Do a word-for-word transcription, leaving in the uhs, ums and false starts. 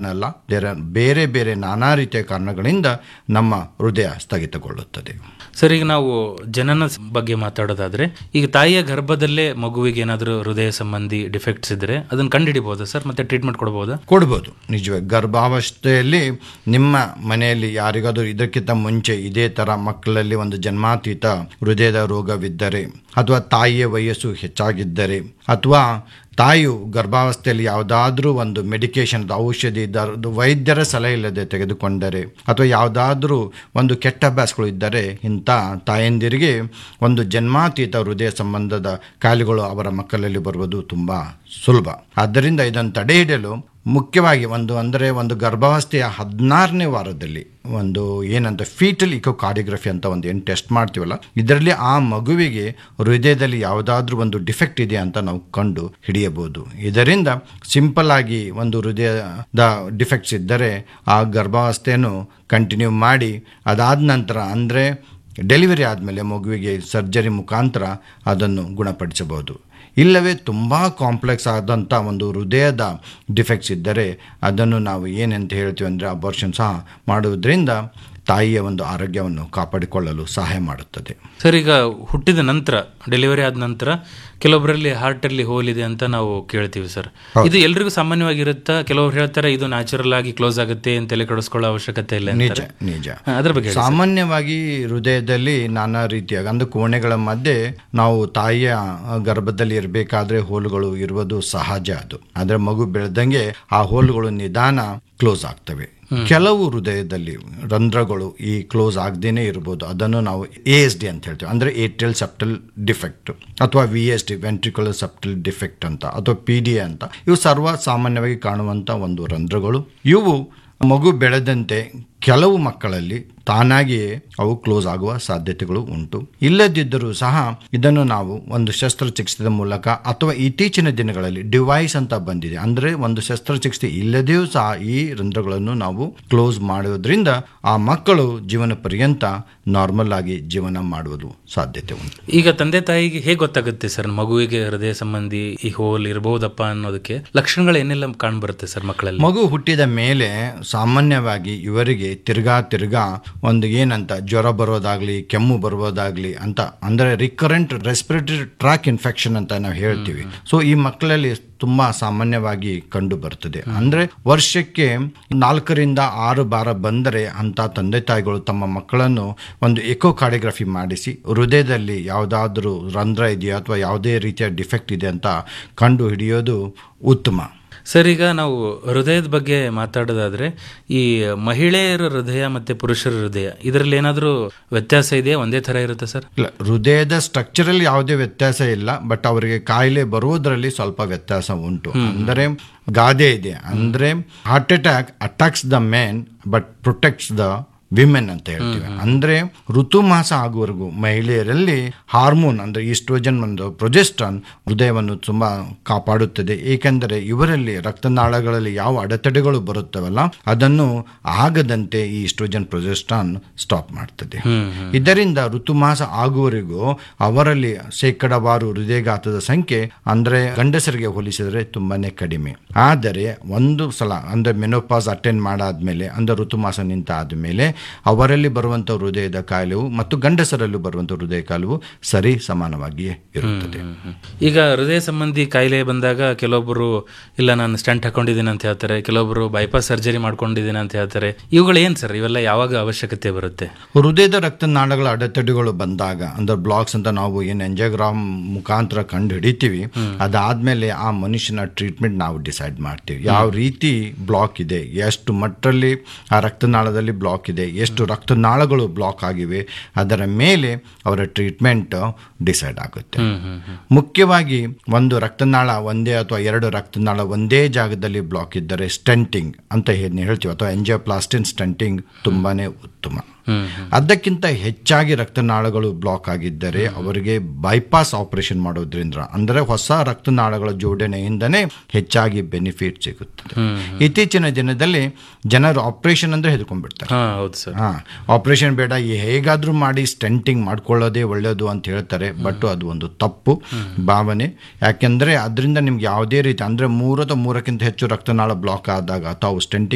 ಕಾರಣನಲ್ಲ, ಬೇರೆ ಬೇರೆ ನಾನಾ ರೀತಿಯ ಕಾರಣಗಳಿಂದ ನಮ್ಮ ಹೃದಯ ಸ್ಥಗಿತಗೊಳ್ಳುತ್ತದೆ. ಸರ್, ಈಗ ನಾವು ಜನನ ಬಗ್ಗೆ ಮಾತಾಡೋದಾದ್ರೆ, ಈಗ ತಾಯಿಯ ಗರ್ಭದಲ್ಲೇ ಮಗುವಿಗೆ ಏನಾದರೂ ಹೃದಯ ಸಂಬಂಧಿ ಡಿಫೆಕ್ಟ್ಸ್ ಇದ್ರೆ ಅದನ್ನು ಕಂಡುಹಿಡಿಬಹುದಾ ಸರ್? ಮತ್ತೆ ಟ್ರೀಟ್ಮೆಂಟ್ ಕೊಡಬಹುದಾ? ಕೊಡ್ಬೋದು. ನಿಜವೇ ಗರ್ಭಾವಸ್ಥೆಯಲ್ಲಿ ನಿಮ್ಮ ಮನೆಯಲ್ಲಿ ಯಾರಿಗಾದರೂ ಇದಕ್ಕಿಂತ ಮುಂಚೆ ಇದೇ ಥರ ಮಕ್ಕಳಲ್ಲಿ ಒಂದು ಜನ್ಮಾತೀತ ಹೃದಯದ ರೋಗವಿದ್ದರೆ, ಅಥವಾ ತಾಯಿಯ ವಯಸ್ಸು ಹೆಚ್ಚಾಗಿದ್ದರೆ, ಅಥವಾ ತಾಯಿಯು ಗರ್ಭಾವಸ್ಥೆಯಲ್ಲಿ ಯಾವುದಾದ್ರೂ ಒಂದು ಮೆಡಿಕೇಶನ್ ಔಷಧಿ ವೈದ್ಯರ ಸಲಹೆ ಇಲ್ಲದೆ ತೆಗೆದುಕೊಂಡರೆ, ಅಥವಾ ಯಾವುದಾದ್ರೂ ಒಂದು ಕೆಟ್ಟ ಅಭ್ಯಾಸಗಳು ಇದ್ದರೆ, ಇಂಥ ತಾಯಂದಿರಿಗೆ ಒಂದು ಜನ್ಮಾತೀತ ಹೃದಯ ಸಂಬಂಧದ ಕಾಯಿಲೆಗಳು ಅವರ ಮಕ್ಕಳಲ್ಲಿ ಬರುವುದು ತುಂಬ ಸುಲಭ. ಆದ್ದರಿಂದ ಇದನ್ನು ತಡೆ ಹಿಡಿಯಲು ಮುಖ್ಯವಾಗಿ ಒಂದು ಅಂದರೆ ಒಂದು ಗರ್ಭಾವಸ್ಥೆಯ ಹದಿನಾರನೇ ವಾರದಲ್ಲಿ ಒಂದು ಏನಂತ ಫೀಟಲ್ ಇಕೋಕಾರ್ಡಿಯೋಗ್ರಫಿ ಅಂತ ಒಂದು ಏನು ಟೆಸ್ಟ್ ಮಾಡ್ತೀವಲ್ಲ, ಇದರಲ್ಲಿ ಆ ಮಗುವಿಗೆ ಹೃದಯದಲ್ಲಿ ಯಾವುದಾದ್ರೂ ಒಂದು ಡಿಫೆಕ್ಟ್ ಇದೆ ಅಂತ ನಾವು ಕಂಡು ಹಿಡಿಯಬಹುದು. ಇದರಿಂದ ಸಿಂಪಲ್ ಆಗಿ ಒಂದು ಹೃದಯದ ಡಿಫೆಕ್ಟ್ಸ್ ಇದ್ದರೆ ಆ ಗರ್ಭಾವಸ್ಥೆಯನ್ನು ಕಂಟಿನ್ಯೂ ಮಾಡಿ ಅದಾದ ನಂತರ ಅಂದರೆ ಡೆಲಿವರಿ ಆದಮೇಲೆ ಮಗುವಿಗೆ ಸರ್ಜರಿ ಮುಖಾಂತರ ಅದನ್ನು ಗುಣಪಡಿಸಬಹುದು. ಇಲ್ಲವೇ ತುಂಬ ಕಾಂಪ್ಲೆಕ್ಸ್ ಆದಂಥ ಒಂದು ಹೃದಯದ ಡಿಫೆಕ್ಟ್ಸ್ ಇದ್ದರೆ ಅದನ್ನು ನಾವು ಏನಂತ ಹೇಳ್ತೀವಿ ಅಂದರೆ ಅಬಾರ್ಷನ್ ಸಹ ಮಾಡುವುದರಿಂದ ತಾಯಿಯ ಒಂದು ಆರೋಗ್ಯವನ್ನು ಕಾಪಾಡಿಕೊಳ್ಳಲು ಸಹಾಯ ಮಾಡುತ್ತದೆ. ಸರ್, ಈಗ ಹುಟ್ಟಿದ ನಂತರ ಡೆಲಿವರಿ ಆದ ನಂತರ ಕೆಲವೊಬ್ಬರಲ್ಲಿ ಹಾರ್ಟಲ್ಲಿ ಹೋಲ್ ಇದೆ ಅಂತ ನಾವು ಕೇಳ್ತೀವಿ ಸರ್. ಇದು ಎಲ್ರಿಗೂ ಸಾಮಾನ್ಯವಾಗಿರುತ್ತಾ? ಕೆಲವರು ಹೇಳ್ತಾರೆ ಇದು ನ್ಯಾಚುರಲ್ ಆಗಿ ಕ್ಲೋಸ್ ಆಗುತ್ತೆ ಅಂತ ತಲೆ ಕೆಡಿಸ್ಕೊಳ್ಳೋ ಅವಶ್ಯಕತೆ ಇಲ್ಲ. ನಿಜ ನಿಜ ಅದ್ರ ಬಗ್ಗೆ ಸಾಮಾನ್ಯವಾಗಿ ಹೃದಯದಲ್ಲಿ ನಾನಾ ರೀತಿಯ ಅಂದ್ರೆ ಕೋಣೆಗಳ ಮಧ್ಯೆ ನಾವು ತಾಯಿಯ ಗರ್ಭದಲ್ಲಿ ಇರಬೇಕಾದ್ರೆ ಹೋಲ್ಗಳು ಇರುವುದು ಸಹಜ. ಅದು ಆದರೆ ಮಗು ಬೆಳೆದಂಗೆ ಆ ಹೋಲ್ಗಳು ನಿಧಾನ ಕ್ಲೋಸ್ ಆಗ್ತವೆ. ಕೆಲವು ಹೃದಯದಲ್ಲಿ ರಂಧ್ರಗಳು ಈ ಕ್ಲೋಸ್ ಆಗದೇನೆ ಇರ್ಬೋದು. ಅದನ್ನು ನಾವು ಎ ಎಸ್ ಡಿ ಅಂತ ಹೇಳ್ತೀವಿ, ಅಂದರೆ ಏಟ್ರಿಯಲ್ ಸೆಪ್ಟಲ್ ಡಿಫೆಕ್ಟ್, ಅಥವಾ V S D ventricular septal defect ಅಂತ, ಅಥವಾ ಪಿ ಡಿ ಎ ಅಂತ. ಇವು ಸರ್ವ ಸಾಮಾನ್ಯವಾಗಿ ಕಾಣುವಂಥ ಒಂದು ರಂಧ್ರಗಳು. ಇವು ಮಗು ಬೆಳೆದಂತೆ ಕೆಲವು ಮಕ್ಕಳಲ್ಲಿ ತಾನಾಗಿಯೇ ಅವು ಕ್ಲೋಸ್ ಆಗುವ ಸಾಧ್ಯತೆಗಳು ಉಂಟು. ಇಲ್ಲದಿದ್ದರೂ ಸಹ ಇದನ್ನು ನಾವು ಒಂದು ಶಸ್ತ್ರಚಿಕಿತ್ಸೆಯ ಮೂಲಕ ಅಥವಾ ಇತ್ತೀಚಿನ ದಿನಗಳಲ್ಲಿ ಡಿವೈಸ್ ಅಂತ ಬಂದಿದೆ, ಅಂದರೆ ಒಂದು ಶಸ್ತ್ರಚಿಕಿತ್ಸೆ ಇಲ್ಲದೆಯೂ ಸಹ ಈ ರಂಧ್ರಗಳನ್ನು ನಾವು ಕ್ಲೋಸ್ ಮಾಡುವುದರಿಂದ ಆ ಮಕ್ಕಳು ಜೀವನ ಪರ್ಯಂತ ನಾರ್ಮಲ್ ಆಗಿ ಜೀವನ ಮಾಡುವುದು ಸಾಧ್ಯತೆ ಉಂಟು. ಈಗ ತಂದೆ ತಾಯಿಗೆ ಹೇಗೆ ಗೊತ್ತಾಗುತ್ತೆ ಸರ್ ಮಗುವಿಗೆ ಹೃದಯ ಸಂಬಂಧಿ ಈ ಹೋಲ್ ಇರಬಹುದಪ್ಪ ಅನ್ನೋದಕ್ಕೆ ಲಕ್ಷಣಗಳು ಏನೆಲ್ಲ ಕಾಣ್ಬರುತ್ತೆ ಸರ್ ಮಕ್ಕಳಲ್ಲಿ? ಮಗು ಹುಟ್ಟಿದ ಮೇಲೆ ಸಾಮಾನ್ಯವಾಗಿ ಇವರಿಗೆ ತಿರ್ಗಾ ತಿರ್ಗಾ ಒಂದು ಏನಂತ ಜ್ವರ ಬರೋದಾಗ್ಲಿ, ಕೆಮ್ಮು ಬರೋದಾಗ್ಲಿ ಅಂತ, ಅಂದರೆ ರಿಕರೆಂಟ್ ರೆಸ್ಪಿರೇಟರಿ ಟ್ರ್ಯಾಕ್ ಇನ್ಫೆಕ್ಷನ್ ಅಂತ ನಾವು ಹೇಳ್ತೀವಿ. ಸೊ ಈ ಮಕ್ಕಳಲ್ಲಿ ತುಂಬಾ ಸಾಮಾನ್ಯವಾಗಿ ಕಂಡು ಬರ್ತದೆ. ಅಂದ್ರೆ ವರ್ಷಕ್ಕೆ ನಾಲ್ಕರಿಂದ ಆರು ಬಾರ ಬಂದರೆ ಅಂತ ತಂದೆ ತಾಯಿಗಳು ತಮ್ಮ ಮಕ್ಕಳನ್ನು ಒಂದು ಎಕೋಕಾರ್ಡಿಯೋಗ್ರಫಿ ಮಾಡಿಸಿ ಹೃದಯದಲ್ಲಿ ಯಾವುದಾದ್ರೂ ರಂಧ್ರ ಇದೆಯಾ ಅಥವಾ ಯಾವುದೇ ರೀತಿಯ ಡಿಫೆಕ್ಟ್ ಇದೆ ಅಂತ ಕಂಡು ಹಿಡಿಯೋದು ಉತ್ತಮ. ಸರ್, ಈಗ ನಾವು ಹೃದಯದ ಬಗ್ಗೆ ಮಾತಾಡೋದಾದ್ರೆ ಈ ಮಹಿಳೆಯರ ಹೃದಯ ಮತ್ತೆ ಪುರುಷರ ಹೃದಯ ಇದರಲ್ಲಿ ಏನಾದರೂ ವ್ಯತ್ಯಾಸ ಇದೆಯಾ? ಒಂದೇ ಥರ ಇರುತ್ತೆ ಸರ್? ಇಲ್ಲ, ಹೃದಯದ ಸ್ಟ್ರಕ್ಚರಲ್ಲಿ ಯಾವುದೇ ವ್ಯತ್ಯಾಸ ಇಲ್ಲ. ಬಟ್ ಅವರಿಗೆ ಕಾಯಿಲೆ ಬರುವುದರಲ್ಲಿ ಸ್ವಲ್ಪ ವ್ಯತ್ಯಾಸ ಉಂಟು. ಅಂದರೆ ಗಾದೆ ಇದೆ, ಅಂದರೆ heart attack attacks the men but protects the women ಅಂತ ಹೇಳ್ತೀವಿ. ಅಂದ್ರೆ ಋತುಮಾಸ ಆಗುವವರೆಗೂ ಮಹಿಳೆಯರಲ್ಲಿ ಹಾರ್ಮೋನ್ ಅಂದ್ರೆ ಈಸ್ಟ್ರೋಜನ್ ಒಂದು ಪ್ರೊಜೆಸ್ಟ್ರಾನ್ ಹೃದಯವನ್ನು ತುಂಬಾ ಕಾಪಾಡುತ್ತದೆ. ಏಕೆಂದರೆ ಇವರಲ್ಲಿ ರಕ್ತನಾಳಗಳಲ್ಲಿ ಯಾವ ಅಡೆತಡೆಗಳು ಬರುತ್ತವಲ್ಲ ಅದನ್ನು ಆಗದಂತೆ ಈ ಈಸ್ಟ್ರೋಜನ್ ಪ್ರೊಜೆಸ್ಟ್ರಾನ್ ಸ್ಟಾಪ್ ಮಾಡ್ತದೆ. ಇದರಿಂದ ಋತುಮಾಸ ಆಗುವವರೆಗೂ ಅವರಲ್ಲಿ ಶೇಕಡವಾರು ಹೃದಯಘಾತದ ಸಂಖ್ಯೆ ಅಂದ್ರೆ ಗಂಡಸರಿಗೆ ಹೋಲಿಸಿದರೆ ತುಂಬಾನೇ ಕಡಿಮೆ. ಆದರೆ ಒಂದು ಸಲ ಅಂದ್ರೆ ಮೆನೋಪಾಸ್ ಅಟೆಂಡ್ ಮಾಡಾದ್ಮೇಲೆ ಅಂದ್ರೆ ಋತುಮಾಸ ನಿಂತ ಆದ್ಮೇಲೆ ಅವರಲ್ಲಿ ಬರುವಂಥ ಹೃದಯದ ಕಾಯಿಲೆವು ಮತ್ತು ಗಂಡಸರಲ್ಲೂ ಬರುವಂಥ ಹೃದಯ ಕಾಯಿಲೆವು ಸರಿ ಸಮಾನವಾಗಿಯೇ ಇರುತ್ತದೆ. ಈಗ ಹೃದಯ ಸಂಬಂಧಿ ಕಾಯಿಲೆ ಬಂದಾಗ ಕೆಲವೊಬ್ಬರು ಇಲ್ಲ ನಾನು ಸ್ಟಂಟ್ ಹಾಕೊಂಡಿದ್ದೀನಿ ಅಂತ ಹೇಳ್ತಾರೆ, ಕೆಲವೊಬ್ಬರು ಬೈಪಾಸ್ ಸರ್ಜರಿ ಮಾಡ್ಕೊಂಡಿದ್ದೀನಿ ಅಂತ ಹೇಳ್ತಾರೆ. ಇವುಗಳು ಏನು ಸರ್? ಇವೆಲ್ಲ ಯಾವಾಗ ಅವಶ್ಯಕತೆ ಬರುತ್ತೆ? ಹೃದಯದ ರಕ್ತನಾಳಗಳ ಅಡೆತಡೆಗಳು ಬಂದಾಗ ಅಂದ್ರೆ ಬ್ಲಾಕ್ಸ್ ಅಂತ ನಾವು ಏನು ಎಂಜಿಯೋಗ್ರಾಮ್ ಮುಖಾಂತರ ಕಂಡು ಹಿಡಿತೀವಿ, ಅದಾದ್ಮೇಲೆ ಆ ಮನುಷ್ಯನ ಟ್ರೀಟ್ಮೆಂಟ್ ನಾವು ಡಿಸೈಡ್ ಮಾಡ್ತೀವಿ. ಯಾವ ರೀತಿ ಬ್ಲಾಕ್ ಇದೆ, ಎಷ್ಟು ಮಟ್ಟದಲ್ಲಿ ಆ ರಕ್ತನಾಳದಲ್ಲಿ ಬ್ಲಾಕ್ ಇದೆ, ಎಷ್ಟು ರಕ್ತನಾಳಗಳು ಬ್ಲಾಕ್ ಆಗಿವೆ, ಅದರ ಮೇಲೆ ಅವರ ಟ್ರೀಟ್ಮೆಂಟ್ ಡಿಸೈಡ್ ಆಗುತ್ತೆ. ಮುಖ್ಯವಾಗಿ ಒಂದು ರಕ್ತನಾಳ ಒಂದೇ ಅಥವಾ ಎರಡು ರಕ್ತನಾಳ ಒಂದೇ ಜಾಗದಲ್ಲಿ ಬ್ಲಾಕ್ ಇದ್ದರೆ ಸ್ಟೆಂಟಿಂಗ್ ಅಂತ ಏನು ಹೇಳ್ತೀವಿ ಅಥವಾ ಎಂಜಿಯೋಪ್ಲಾಸ್ಟಿನ್ ಸ್ಟೆಂಟಿಂಗ್ ತುಂಬಾನೇ ಉತ್ತಮ. ಅದಕ್ಕಿಂತ ಹೆಚ್ಚಾಗಿ ರಕ್ತನಾಳಗಳು ಬ್ಲಾಕ್ ಆಗಿದ್ದರೆ ಅವರಿಗೆ ಬೈಪಾಸ್ ಆಪರೇಷನ್ ಮಾಡೋದ್ರಿಂದ ಅಂದ್ರೆ ಹೊಸ ರಕ್ತನಾಳಗಳ ಜೋಡಣೆಯಿಂದನೇ ಹೆಚ್ಚಾಗಿ ಬೆನಿಫಿಟ್ ಸಿಗುತ್ತದೆ. ಇತ್ತೀಚಿನ ದಿನದಲ್ಲಿ ಜನರು ಆಪರೇಷನ್ ಅಂದ್ರೆ ಹೆದರ್ಕೊಂಡ್ಬಿಡ್ತಾರೆ. ಹಾ, ಆಪರೇಷನ್ ಬೇಡ, ಹೇಗಾದ್ರೂ ಮಾಡಿ ಸ್ಟೆಂಟಿಂಗ್ ಮಾಡ್ಕೊಳ್ಳೋದೇ ಒಳ್ಳೆಯದು ಅಂತ ಹೇಳ್ತಾರೆ. ಬಟ್ ಅದು ಒಂದು ತಪ್ಪು ಭಾವನೆ. ಯಾಕೆಂದ್ರೆ ಅದರಿಂದ ನಿಮ್ಗೆ ಯಾವುದೇ ರೀತಿ ಅಂದ್ರೆ ಮೂರು ಅಥವಾ ಮೂರಕ್ಕಿಂತ ಹೆಚ್ಚು ರಕ್ತನಾಳ ಬ್ಲಾಕ್ ಆದಾಗ ತಾವು ಸ್ಟೆಂಟಿಂಗ್